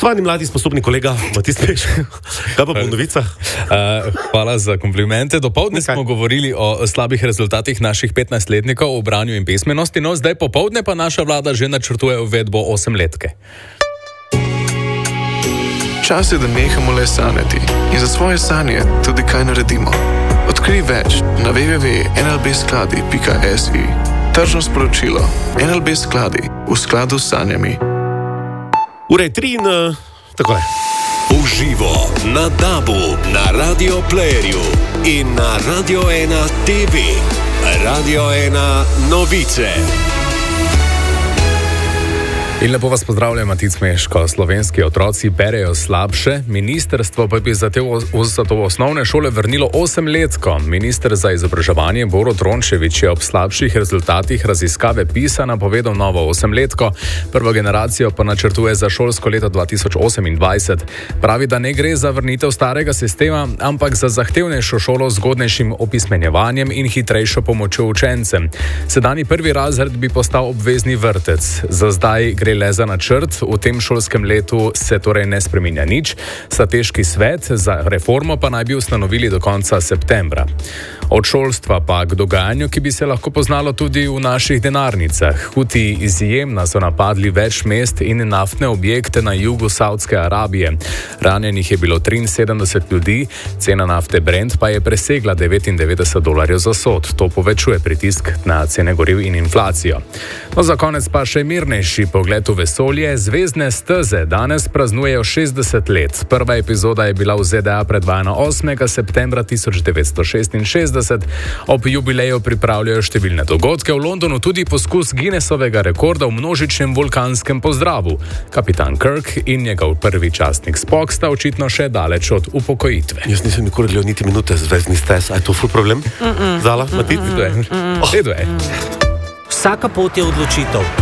Spoštovani mladi sposobni kolega Matic Peš, kaj pa po novicah? Hvala za komplimente. Dopoldne smo govorili o slabih rezultatih naših 15-letnikov v branju in pismenosti, no zdaj popoldne pa naša vlada že načrtuje uvedbo 8-letke. Čas je, da nehamo le sanjati in za svoje sanje tudi kaj naredimo. Odkrij več na www.nlbskladi.si. Tržno sporočilo. NLB skladi v skladu s sanjami. Ura je 3 in tako je. Uživo na DAB-u, na Radio Playerju in na Radio 1 TV. Radio 1 novice. In lepo vas pozdravljam, Matic Meško. Slovenski otroci berejo slabše, ministrstvo pa bi za to osnovne šole vrnilo 8-letko. Minister za izobraževanje Borut Rončević je ob slabših rezultatih raziskave PISA napovedal novo 8-letko, prvo generacijo pa načrtuje za šolsko leto 2028. Pravi, da ne gre za vrnitev starega sistema, ampak za zahtevnejšo šolo z zgodnejšim opismenjevanjem in hitrejšo pomočjo učencem. Sedanji prvi razred bi postal obvezni vrtec. Za zdaj gre le za načrt, v tem šolskem letu se torej ne spreminja nič. Strateški svet za reformo pa naj bi ustanovili do konca septembra. Od šolstva pa k dogajanju, ki bi se lahko poznalo tudi v naših denarnicah. Huti izjemno so napadli več mest in naftne objekte na jugu Saudske Arabije. Ranjenih je bilo 73 ljudi, cena nafte Brent pa je presegla $99 za sod. To povečuje pritisk na cene goriv in inflacijo. No, za konec pa še mirnejši pogled v vesolje. Zvezdne steze danes praznujejo 60 let. Prva epizoda je bila v ZDA predvajana 8. septembra 1966. Ob jubileju pripravljajo številne dogodke, v Londonu tudi poskus Guinnessovega rekorda v množičnem vulkanskem pozdravu. Kapitan Kirk in njegov prvi častnik Spock sta očitno še daleč od upokojitve. Jaz nisem nikoli gledal niti minute zvezdnih stez, a je to ful problem? Zala, Matic? Redu je. Vsaka pot je odločitev.